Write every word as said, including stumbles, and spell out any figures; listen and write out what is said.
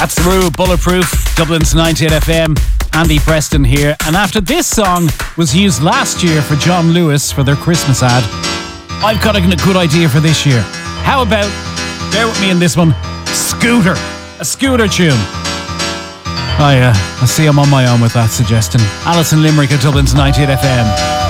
That's the Rue, Bulletproof, Dublin's ninety-eight F M. Andy Preston here. And after this song was used last year for John Lewis for their Christmas ad, I've got a good idea for this year. How about, bear with me in this one, Scooter. A Scooter tune. Oh yeah, I see I'm on my own with that suggestion. Alison Limerick at Dublin's ninety-eight F M.